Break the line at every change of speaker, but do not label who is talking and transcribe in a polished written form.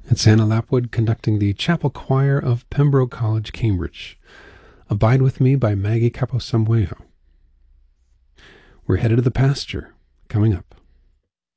It's Anna Lapwood conducting the Chapel Choir of Pembroke College, Cambridge. Abide with Me by Maggie Caposambuejo. We're headed to the pasture, coming up.